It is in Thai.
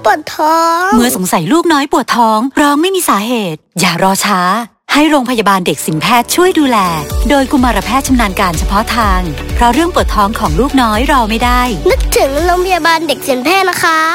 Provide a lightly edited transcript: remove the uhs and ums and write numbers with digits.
ปวดท้องเมื่อสงสัยลูกน้อยปวดท้องร้องไม่มีสาเหตุอย่ารอช้าให้โรงพยาบาลเด็กศิลป์แพทย์ช่วยดูแลโดยกุมารแพทย์ชำนาญการเฉพาะทางเพราะเรื่องปวดท้องของลูกน้อยรอไม่ได้นึกถึงโรงพยาบาลเด็กศิลป์แพทย์นะคะ